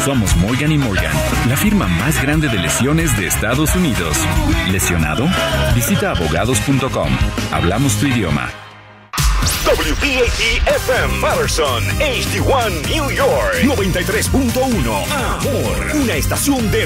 Somos Morgan & Morgan, la firma más grande de lesiones de Estados Unidos. ¿Lesionado? Visita abogados.com. Hablamos tu idioma. WPAT-FM Patterson, HD1 New York 93.1 Amor, una estación de